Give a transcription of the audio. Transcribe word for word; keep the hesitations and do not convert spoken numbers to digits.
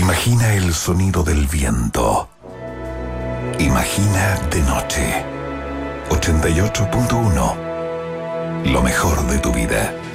Imagina el sonido del viento. Imagina de noche. ochenta y ocho punto uno. Lo mejor de tu vida.